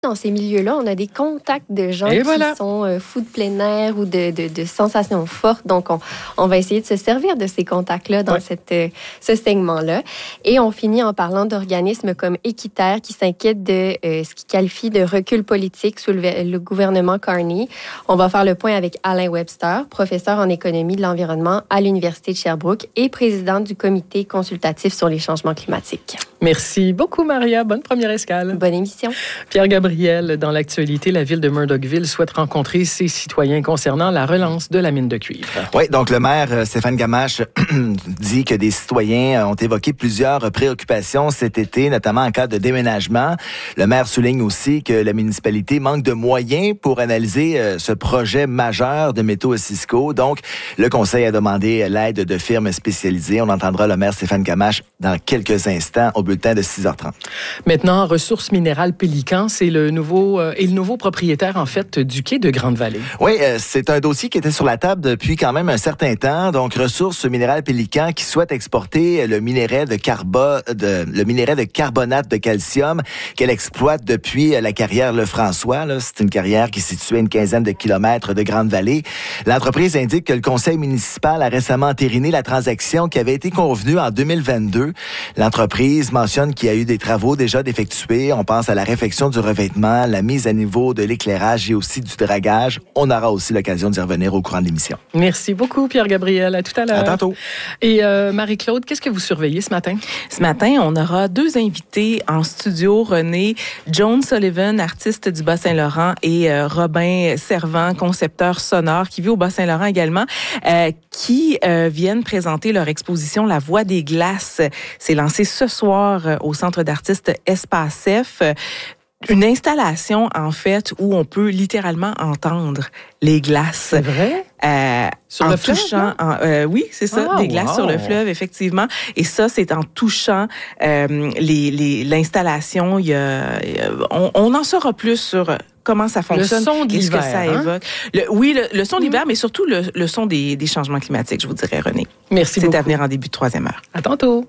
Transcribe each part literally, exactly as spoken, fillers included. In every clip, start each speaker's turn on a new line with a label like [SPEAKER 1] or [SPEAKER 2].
[SPEAKER 1] Dans ces milieux-là, on a des contacts de gens
[SPEAKER 2] Et
[SPEAKER 1] qui
[SPEAKER 2] voilà.
[SPEAKER 1] sont euh, fous de plein air ou de, de, de sensations fortes. Donc, on, on va essayer de se servir de ces contacts-là dans
[SPEAKER 2] Ouais.
[SPEAKER 1] cette, euh, ce segment-là. Et on finit en parlant d'organismes comme Équiterre qui s'inquiètent de euh, ce qu'ils qualifient de recul politique sous le, le gouvernement Carney. On va faire le point avec Alain Webster, professeur en économie de l'environnement à l'Université de Sherbrooke et président du comité consultatif sur les changements climatiques.
[SPEAKER 2] Merci beaucoup, Maria. Bonne première escale.
[SPEAKER 1] Bonne émission.
[SPEAKER 2] Pierre Gabriel, dans l'actualité, la ville de Murdochville souhaite rencontrer ses citoyens concernant la relance de la mine de cuivre.
[SPEAKER 3] Oui, donc le maire euh, Stéphane Gamache dit que des citoyens ont évoqué plusieurs préoccupations cet été, notamment en cas de déménagement. Le maire souligne aussi que la municipalité manque de moyens pour analyser euh, ce projet majeur de métaux et Cisco. Donc, le conseil a demandé l'aide de firmes spécialisées. On entendra le maire Stéphane Gamache dans quelques instants au bulletin de six heures trente.
[SPEAKER 2] Maintenant, Ressources minérales Pélican, c'est le nouveau euh, et le nouveau propriétaire en fait du quai de Grande-Vallée.
[SPEAKER 3] Oui, euh, c'est un dossier qui était sur la table depuis quand même un certain temps. Donc, Ressources minérales Pélican qui souhaite exporter le minerai de carbo, de, le minerai de carbonate de calcium qu'elle exploite depuis la carrière Lefrançois. Là, c'est une carrière qui est située à une quinzaine de kilomètres de Grande-Vallée. L'entreprise indique que le conseil municipal a récemment entériné la transaction qui avait été convenue en deux mille vingt-deux. L'entreprise mentionne qu'il y a eu des travaux déjà d'effectués. On pense à la réfection du revêtement, la mise à niveau de l'éclairage et aussi du dragage. On aura aussi l'occasion d'y revenir au courant de l'émission.
[SPEAKER 2] Merci beaucoup, Pierre-Gabriel. À tout à l'heure.
[SPEAKER 3] À tantôt.
[SPEAKER 2] Et euh, Marie-Claude, qu'est-ce que vous surveillez ce matin?
[SPEAKER 4] Ce matin, on aura deux invités en studio. René, Joan Sullivan, artiste du Bas-Saint-Laurent, et euh, Robin Servant, concepteur sonore, qui vit au Bas-Saint-Laurent également, euh, qui euh, viennent présenter leur exposition La Voix des glaces. C'est lancé ce soir euh, au Centre d'artistes Espace F. Une installation, en fait, où on peut littéralement entendre les glaces.
[SPEAKER 2] C'est vrai?
[SPEAKER 4] Euh,
[SPEAKER 2] sur
[SPEAKER 4] en
[SPEAKER 2] le fleuve?
[SPEAKER 4] touchant, en, euh, oui, c'est ça,
[SPEAKER 2] Ah,
[SPEAKER 4] des glaces
[SPEAKER 2] wow.
[SPEAKER 4] sur le fleuve, effectivement. Et ça, c'est en touchant euh, les, les, l'installation. Il y a, il y a, on, on en saura plus sur comment ça fonctionne.
[SPEAKER 2] Le son de
[SPEAKER 4] et ce que
[SPEAKER 2] l'hiver,
[SPEAKER 4] ça
[SPEAKER 2] hein?
[SPEAKER 4] évoque. Le, oui, le, le son de l'hiver, mais surtout le, le son des, des changements climatiques, je vous dirais, René.
[SPEAKER 2] Merci
[SPEAKER 4] C'est
[SPEAKER 2] beaucoup.
[SPEAKER 4] à venir en début de troisième heure.
[SPEAKER 2] À tantôt.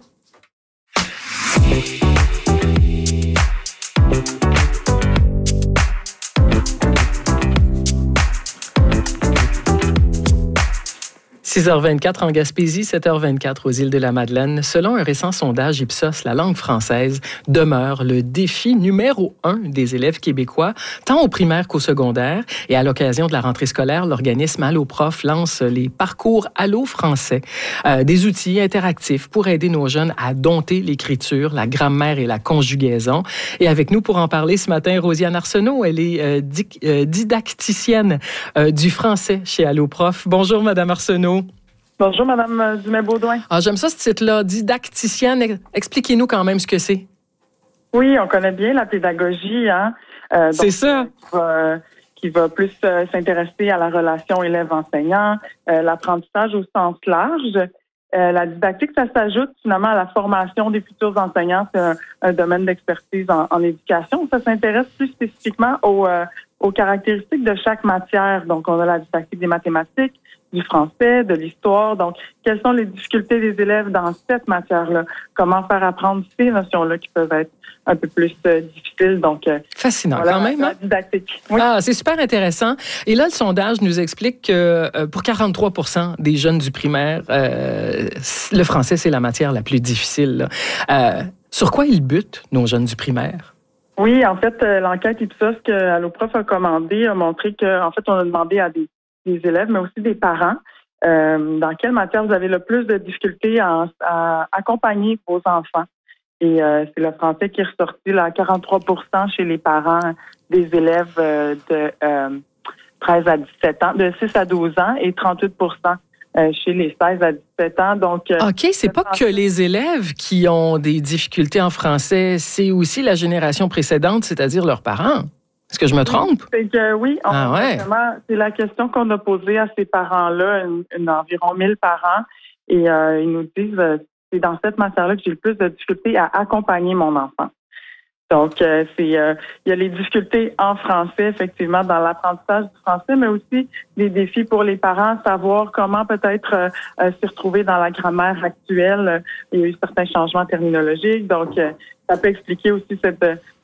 [SPEAKER 2] six heures vingt-quatre en Gaspésie, sept heures vingt-quatre aux îles de la Madeleine. Selon un récent sondage Ipsos, la langue française demeure le défi numéro un des élèves québécois, tant au primaire qu'au secondaire. Et à l'occasion de la rentrée scolaire, l'organisme Alloprof lance les parcours Allo français, euh, des outils interactifs pour aider nos jeunes à dompter l'écriture, la grammaire et la conjugaison. Et avec nous pour en parler ce matin, Rosiane Arsenault, elle est euh, di- euh, didacticienne euh, du français chez Alloprof. Bonjour, Madame Arsenault.
[SPEAKER 5] Bonjour, Mme Dumais-Baudouin.
[SPEAKER 2] Ah, j'aime ça, ce titre-là, didacticienne. Expliquez-nous quand même ce que c'est.
[SPEAKER 5] Oui, on connaît bien la pédagogie, hein. Euh, donc,
[SPEAKER 2] c'est ça.
[SPEAKER 5] Qui va, qui va plus euh, s'intéresser à la relation élève-enseignant, euh, l'apprentissage au sens large. Euh, la didactique, ça s'ajoute finalement à la formation des futurs enseignants. C'est un, un domaine d'expertise en, en éducation. Ça s'intéresse plus spécifiquement aux, euh, aux caractéristiques de chaque matière. Donc, on a la didactique des mathématiques, du français, de l'histoire. Donc, quelles sont les difficultés des élèves dans cette matière-là? Comment faire apprendre ces notions-là qui peuvent être un peu plus euh, difficiles? Donc, euh,
[SPEAKER 2] fascinant
[SPEAKER 5] voilà,
[SPEAKER 2] quand même.
[SPEAKER 5] la
[SPEAKER 2] Hein?
[SPEAKER 5] didactique. Oui.
[SPEAKER 2] Ah, c'est super intéressant. Et là, le sondage nous explique que euh, pour quarante-trois pour cent des jeunes du primaire, euh, le français, c'est la matière la plus difficile. Euh, sur quoi ils butent, nos jeunes du primaire?
[SPEAKER 5] Oui, en fait, euh, l'enquête Ipsos que Alloprof a commandée a montré que, en fait, on a demandé à des des élèves, mais aussi des parents. Euh, dans quelle matière vous avez le plus de difficultés à, à accompagner vos enfants? Et euh, c'est le français qui est ressorti là, à quarante-trois pour cent chez les parents des élèves euh, de euh, treize à dix-sept ans, de six à douze ans, et trente-huit pour cent euh, chez les seize à dix-sept ans. Donc, euh,
[SPEAKER 2] OK, c'est pas
[SPEAKER 5] français...
[SPEAKER 2] que les élèves qui ont des difficultés en français, c'est aussi la génération précédente, c'est-à-dire leurs parents. Est-ce que je me trompe?
[SPEAKER 5] C'est que oui, on,
[SPEAKER 2] ah ouais.
[SPEAKER 5] c'est la question qu'on a posée à ces parents-là, une, une, environ mille parents, et euh, ils nous disent euh, c'est dans cette matière-là que j'ai le plus de difficultés à accompagner mon enfant. Donc, euh, c'est euh, il y a les difficultés en français, effectivement, dans l'apprentissage du français, mais aussi des défis pour les parents, savoir comment peut-être euh, euh, s'y retrouver dans la grammaire actuelle. Il y a eu certains changements terminologiques, donc euh, ça peut expliquer aussi cette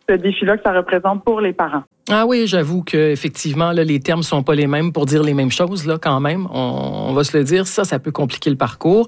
[SPEAKER 5] ce défi-là que ça représente pour les parents.
[SPEAKER 2] Ah oui, j'avoue que effectivement là, les termes sont pas les mêmes pour dire les mêmes choses là quand même. On, on va se le dire, ça, ça peut compliquer le parcours.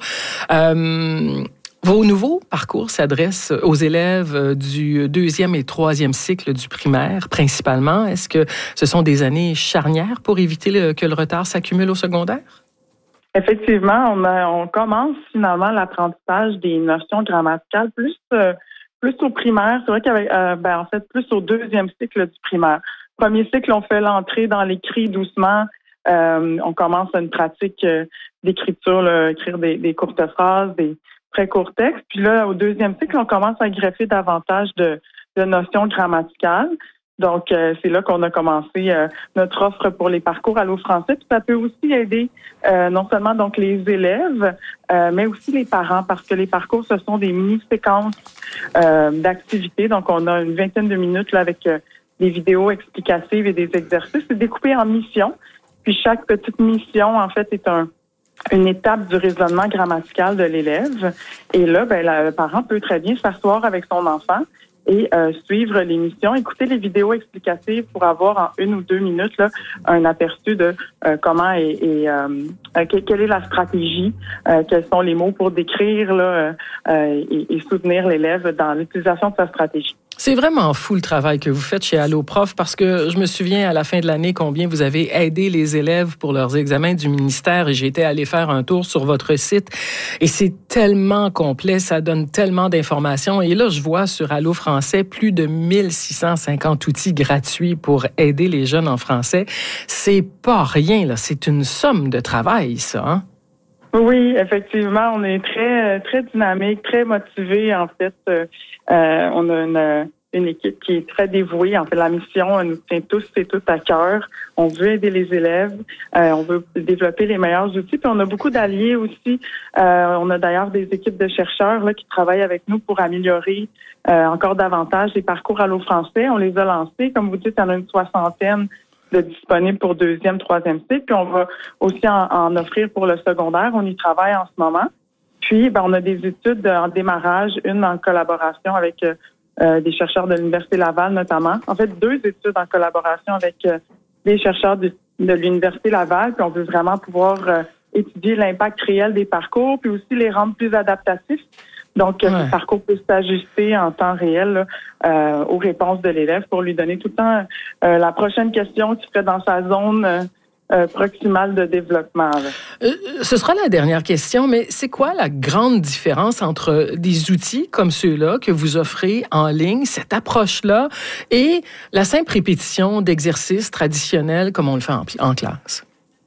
[SPEAKER 2] Euh, Vos nouveaux parcours s'adressent aux élèves du deuxième et troisième cycle du primaire, principalement. Est-ce que ce sont des années charnières pour éviter le, que le retard s'accumule au secondaire?
[SPEAKER 5] Effectivement, on, a, on commence finalement l'apprentissage des notions grammaticales plus euh, plus au primaire. C'est vrai qu'avec euh, ben, en fait plus au deuxième cycle du primaire. Premier cycle, on fait l'entrée dans l'écrit doucement. Euh, on commence une pratique euh, d'écriture, là, écrire des, des courtes phrases, des très courts textes. Puis là, au deuxième cycle, on commence à greffer davantage de, de notions grammaticales. Donc, euh, c'est là qu'on a commencé euh, notre offre pour les parcours Allo Français. Puis ça peut aussi aider euh, non seulement donc les élèves, euh, mais aussi les parents, parce que les parcours, ce sont des mini-séquences euh, d'activités. Donc, on a une vingtaine de minutes là avec euh, des vidéos explicatives et des exercices. C'est découpé en missions. Puis chaque petite mission, en fait, est un une étape du raisonnement grammatical de l'élève. Et là, ben, la, le parent peut très bien s'asseoir avec son enfant et euh, suivre l'émission, écouter les vidéos explicatives pour avoir en une ou deux minutes là, un aperçu de euh, comment et, et euh, euh, quelle est la stratégie, euh, quels sont les mots pour décrire là, euh, et, et soutenir l'élève dans l'utilisation de sa stratégie.
[SPEAKER 2] C'est vraiment fou le travail que vous faites chez Allo Prof parce que je me souviens à la fin de l'année combien vous avez aidé les élèves pour leurs examens du ministère et j'ai été allé faire un tour sur votre site et c'est tellement complet, ça donne tellement d'informations et là je vois sur Allo Français plus de mille six cent cinquante outils gratuits pour aider les jeunes en français. C'est pas rien là, c'est une somme de travail ça, hein?
[SPEAKER 5] Oui, effectivement, on est très très dynamique, très motivé. En fait, euh, on a une, une équipe qui est très dévouée. En fait, la mission elle nous tient tous et toutes à cœur. On veut aider les élèves, euh, on veut développer les meilleurs outils. Puis on a beaucoup d'alliés aussi. Euh, on a d'ailleurs des équipes de chercheurs là qui travaillent avec nous pour améliorer euh, encore davantage les parcours Allo Français. On les a lancés, comme vous dites, il y en a une soixantaine de disponibles pour deuxième, troisième cycle. Puis on va aussi en, en offrir pour le secondaire. On y travaille en ce moment. Puis, ben, on a des études en démarrage, une en collaboration avec euh, des chercheurs de l'Université Laval notamment. En fait, deux études en collaboration avec euh, des chercheurs de, de l'Université Laval. Puis on veut vraiment pouvoir euh, étudier l'impact réel des parcours, puis aussi les rendre plus adaptatifs. Donc, ouais. Le parcours peut s'ajuster en temps réel là, euh, aux réponses de l'élève pour lui donner tout le temps euh, la prochaine question qui serait dans sa zone euh, euh, proximale de développement.
[SPEAKER 2] Euh, ce sera la dernière question, mais c'est quoi la grande différence entre des outils comme ceux-là que vous offrez en ligne, cette approche-là, et la simple répétition d'exercices traditionnels comme on le fait en, en classe?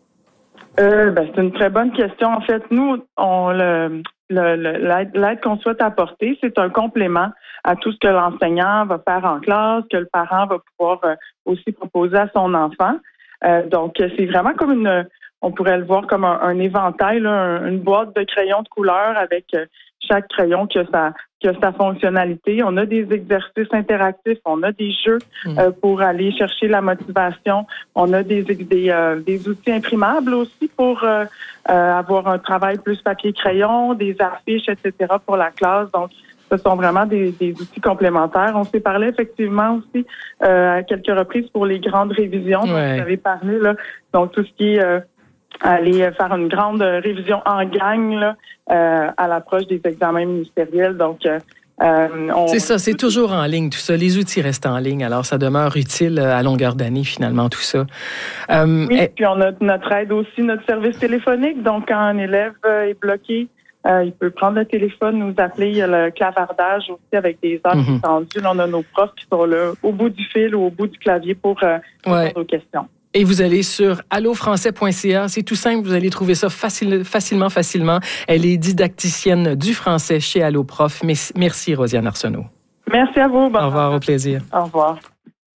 [SPEAKER 5] Euh, ben, c'est une très bonne question. En fait, nous, on le, le, le l'aide, l'aide qu'on souhaite apporter, c'est un complément à tout ce que l'enseignant va faire en classe, que le parent va pouvoir euh, aussi proposer à son enfant. Euh, donc, c'est vraiment comme une, on pourrait le voir comme un, un éventail, là, un, une boîte de crayons de couleur avec euh, chaque crayon qui a sa qui a sa fonctionnalité. On a des exercices interactifs, on a des jeux euh, pour aller chercher la motivation. On a des des, euh, des outils imprimables aussi pour euh, euh, avoir un travail plus papier-crayon, des affiches, et cetera pour la classe. Donc, ce sont vraiment des, des outils complémentaires. On s'est parlé effectivement aussi euh, à quelques reprises pour les grandes révisions dont ouais. Vous avez parlé, là. Donc, tout ce qui est euh, aller faire une grande révision en gang là, euh, à l'approche des examens ministériels. Donc, euh, on...
[SPEAKER 2] C'est ça, c'est toujours en ligne, tout ça. Les outils restent en ligne, alors ça demeure utile à longueur d'année, finalement, tout ça.
[SPEAKER 5] Euh, oui, et... puis on a notre aide aussi, notre service téléphonique. Donc, quand un élève est bloqué, euh, il peut prendre le téléphone, nous appeler. Il y a le clavardage aussi avec des heures mm-hmm. étendues. Là, on a nos profs qui sont là au bout du fil ou au bout du clavier pour euh, répondre ouais. aux questions.
[SPEAKER 2] Et vous allez sur allo français point c a. C'est tout simple, vous allez trouver ça facile, facilement, facilement. Elle est didacticienne du français chez Allo Prof. Merci, Rosiane Arsenault.
[SPEAKER 5] Merci à vous.
[SPEAKER 2] Au revoir, au plaisir.
[SPEAKER 5] Au revoir.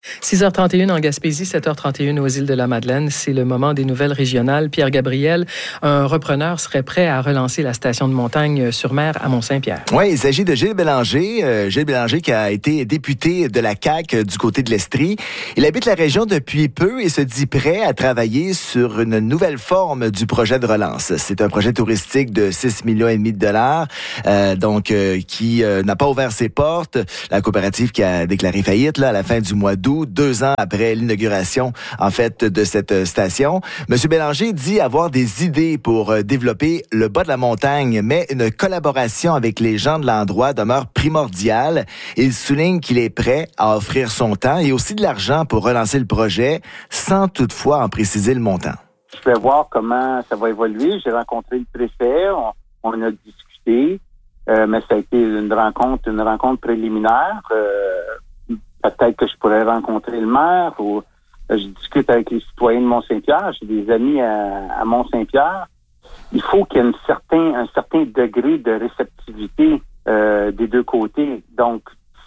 [SPEAKER 2] six heures trente et une en Gaspésie, sept heures trente et une aux îles de la Madeleine. C'est le moment des nouvelles régionales. Pierre Gabriel, un repreneur serait prêt à relancer la station de montagne sur mer à Mont-Saint-Pierre.
[SPEAKER 3] Oui, il s'agit de Gilles Bélanger. Euh, Gilles Bélanger qui a été député de la C A Q du côté de l'Estrie. Il habite la région depuis peu et se dit prêt à travailler sur une nouvelle forme du projet de relance. C'est un projet touristique de six millions et demi de dollars, euh, donc euh, qui euh, n'a pas ouvert ses portes. La coopérative qui a déclaré faillite là, à la fin du mois d'août, deux ans après l'inauguration, en fait, de cette station. Monsieur Bélanger dit avoir des idées pour développer le bas de la montagne, mais une collaboration avec les gens de l'endroit demeure primordiale. Il souligne qu'il est prêt à offrir son temps et aussi de l'argent pour relancer le projet, sans toutefois en préciser le montant.
[SPEAKER 6] Je vais voir comment ça va évoluer. J'ai rencontré le préfet, on, on a discuté, euh, mais ça a été une rencontre, une rencontre préliminaire. Euh, Peut-être que je pourrais rencontrer le maire ou je discute avec les citoyens de Mont-Saint-Pierre. J'ai des amis à, à Mont-Saint-Pierre. Il faut qu'il y ait une certain, un certain degré de réceptivité euh, des deux côtés. Donc,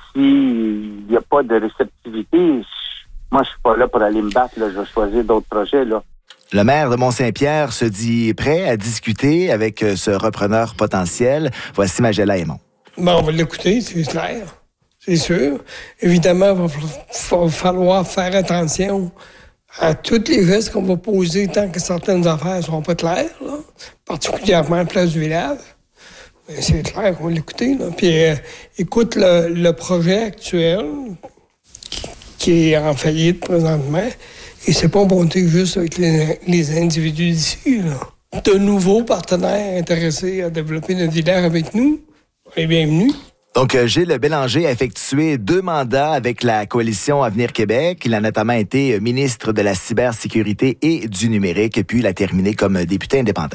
[SPEAKER 6] s'il n'y a pas de réceptivité, moi, je suis pas là pour aller me battre. Là. Je vais choisir d'autres projets. Là.
[SPEAKER 3] Le maire de Mont-Saint-Pierre se dit prêt à discuter avec ce repreneur potentiel. Voici Magella Aymon.
[SPEAKER 7] Bon, on va l'écouter, c'est clair. C'est sûr. Évidemment, il va falloir faire attention à tous les gestes qu'on va poser tant que certaines affaires ne seront pas claires, là. Particulièrement à la place du village. Mais c'est clair qu'on va l'écouter. Là. Puis, euh, écoute, le, le projet actuel, qui, qui est en faillite présentement, et c'est pas monté juste avec les, les individus d'ici. Là. De nouveaux partenaires intéressés à développer notre village avec nous, et bienvenue.
[SPEAKER 3] Donc, Gilles Bélanger a effectué deux mandats avec la coalition Avenir Québec. Il a notamment été ministre de la cybersécurité et du numérique, et puis il a terminé comme député indépendant.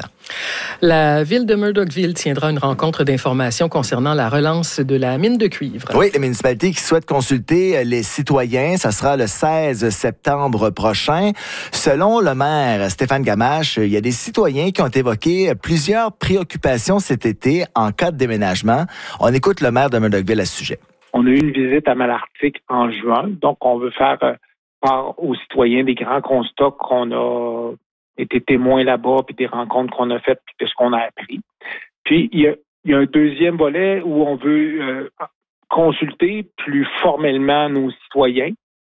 [SPEAKER 2] La ville de Murdochville tiendra une rencontre d'information concernant la relance de la mine de cuivre.
[SPEAKER 3] Oui, la municipalité qui souhaite consulter les citoyens, ça sera le seize septembre prochain. Selon le maire Stéphane Gamache, il y a des citoyens qui ont évoqué plusieurs préoccupations cet été en cas de déménagement. On écoute le maire de Murdochville à ce sujet.
[SPEAKER 8] On a eu une visite à Malartic en juin, donc on veut faire euh, part aux citoyens des grands constats qu'on a été témoins là-bas, puis des rencontres qu'on a faites, puis de ce qu'on a appris. Puis il y a, il y a un deuxième volet où on veut euh, consulter plus formellement nos citoyens.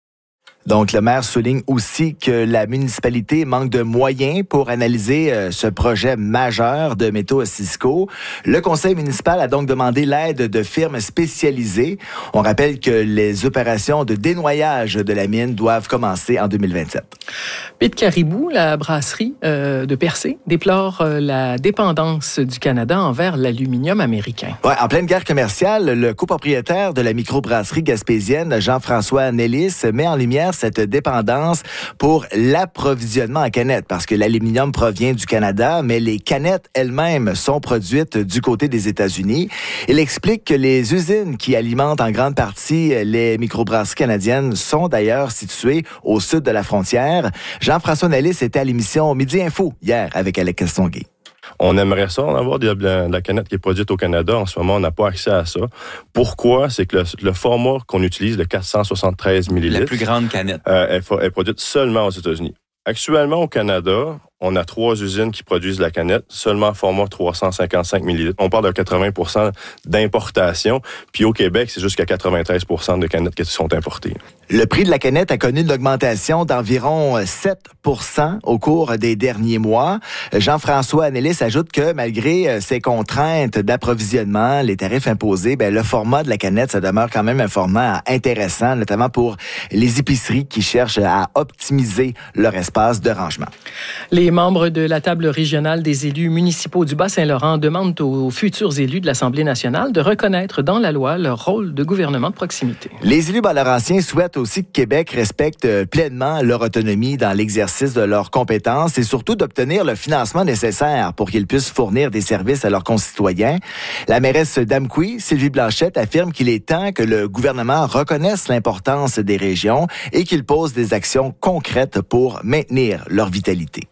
[SPEAKER 3] Donc, le maire souligne aussi que la municipalité manque de moyens pour analyser euh, ce projet majeur de métaux Cisco. Le conseil municipal a donc demandé l'aide de firmes spécialisées. On rappelle que les opérations de dénoyage de la mine doivent commencer en deux mille vingt-sept.
[SPEAKER 2] Pied de Caribou, la brasserie euh, de Percé, déplore euh, la dépendance du Canada envers l'aluminium américain.
[SPEAKER 3] Ouais, en pleine guerre commerciale, le copropriétaire de la microbrasserie gaspésienne, Jean-François Nellis, met en lumière cette dépendance pour l'approvisionnement en canettes, parce que l'aluminium provient du Canada, mais les canettes elles-mêmes sont produites du côté des États-Unis. Il explique que les usines qui alimentent en grande partie les microbrasseries canadiennes sont d'ailleurs situées au sud de la frontière. Jean-François Nellis était à l'émission Midi Info hier avec Alex Castonguay.
[SPEAKER 9] On aimerait ça, en avoir de la, de la canette qui est produite au Canada. En ce moment, on n'a pas accès à ça. Pourquoi? C'est que le, le format qu'on utilise, le quatre cent soixante-treize millilitres...
[SPEAKER 10] La plus grande canette.
[SPEAKER 9] Euh, est, est produite seulement aux États-Unis. Actuellement, au Canada, on a trois usines qui produisent la canette, seulement format trois cent cinquante-cinq millilitres. On parle de quatre-vingts pour cent d'importation. Puis au Québec, c'est jusqu'à quatre-vingt-treize pour cent de canettes qui sont importées.
[SPEAKER 3] Le prix de la canette a connu une augmentation d'environ sept pour cent au cours des derniers mois. Jean-François Nellis ajoute que malgré ces contraintes d'approvisionnement, les tarifs imposés, ben, le format de la canette, ça demeure quand même un format intéressant, notamment pour les épiceries qui cherchent à optimiser leur espace de rangement.
[SPEAKER 2] Les membres de la table régionale des élus municipaux du Bas-Saint-Laurent demandent aux futurs élus de l'Assemblée nationale de reconnaître dans la loi leur rôle de gouvernement de proximité.
[SPEAKER 3] Les élus bas-laurentiens souhaitent aussi que Québec respecte pleinement leur autonomie dans l'exercice de leurs compétences et surtout d'obtenir le financement nécessaire pour qu'ils puissent fournir des services à leurs concitoyens. La mairesse d'Amqui, Sylvie Blanchette, affirme qu'il est temps que le gouvernement reconnaisse l'importance des régions et qu'il pose des actions concrètes pour maintenir leur vitalité.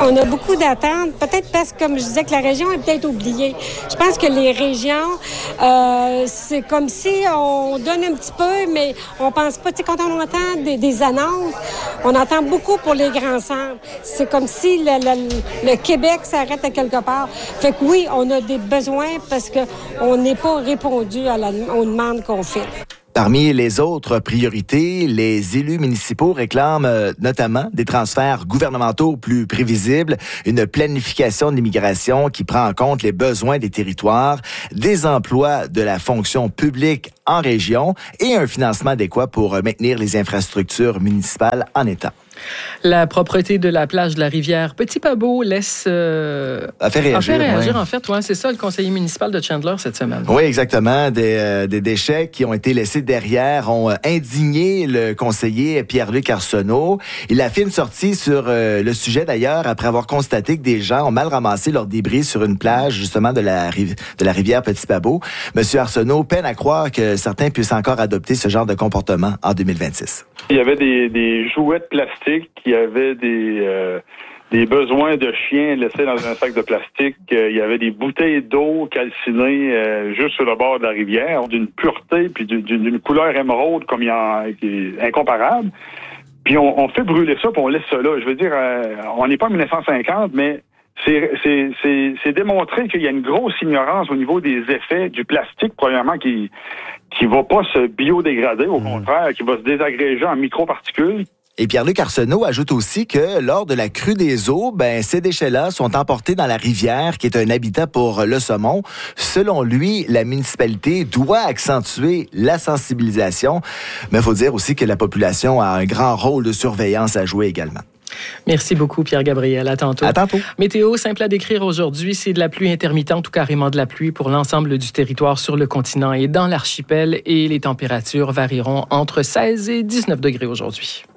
[SPEAKER 10] On a beaucoup d'attentes, peut-être parce que, comme je disais, que la région est peut-être oubliée. Je pense que les régions, euh, c'est comme si on donne un petit peu, mais on pense pas. Tu sais, quand on entend des, des annonces, on entend beaucoup pour les grands centres. C'est comme si le, le, le Québec s'arrête à quelque part. Fait que oui, on a des besoins parce qu'on n'est pas répondu à la, aux demandes qu'on fait.
[SPEAKER 3] Parmi les autres priorités, les élus municipaux réclament euh, notamment des transferts gouvernementaux plus prévisibles, une planification de l'immigration qui prend en compte les besoins des territoires, des emplois de la fonction publique en région et un financement adéquat pour maintenir les infrastructures municipales en état.
[SPEAKER 2] La propreté de la plage de la rivière Petit-Pabeau laisse... Euh,
[SPEAKER 3] a fait réagir.
[SPEAKER 2] A fait réagir,
[SPEAKER 3] ouais.
[SPEAKER 2] en fait. Ouais, c'est ça, le conseiller municipal de Chandler cette semaine.
[SPEAKER 3] Oui, exactement. Des, euh, des déchets qui ont été laissés derrière ont indigné le conseiller Pierre-Luc Arsenault. Il a fait une sortie sur euh, le sujet, d'ailleurs, après avoir constaté que des gens ont mal ramassé leurs débris sur une plage, justement, de la, riv- de la rivière Petit-Pabeau. Monsieur Arsenault peine à croire que certains puissent encore adopter ce genre de comportement en deux mille vingt-six.
[SPEAKER 11] Il y avait des, des jouets de plastique qui avaient des, euh, des besoins de chiens laissés dans un sac de plastique. Euh, il y avait des bouteilles d'eau calcinées euh, juste sur le bord de la rivière, d'une pureté puis d'une, d'une couleur émeraude comme il y en, qui est incomparable. Puis on, on fait brûler ça puis on laisse ça là. Je veux dire, euh, on n'est pas en dix-neuf cent cinquante, mais c'est, c'est, c'est, c'est démontré qu'il y a une grosse ignorance au niveau des effets du plastique, premièrement, qui qui va pas se biodégrader, au mmh. contraire, qui va se désagréger en microparticules.
[SPEAKER 3] Et Pierre-Luc Arsenault ajoute aussi que lors de la crue des eaux, ben, ces déchets-là sont emportés dans la rivière, qui est un habitat pour le saumon. Selon lui, la municipalité doit accentuer la sensibilisation, mais il faut dire aussi que la population a un grand rôle de surveillance à jouer également.
[SPEAKER 2] Merci beaucoup, Pierre-Gabriel. À tantôt.
[SPEAKER 3] À tantôt.
[SPEAKER 2] Météo, simple à décrire aujourd'hui, c'est de la pluie intermittente ou carrément de la pluie pour l'ensemble du territoire sur le continent et dans l'archipel. Et les températures varieront entre seize et dix-neuf degrés aujourd'hui.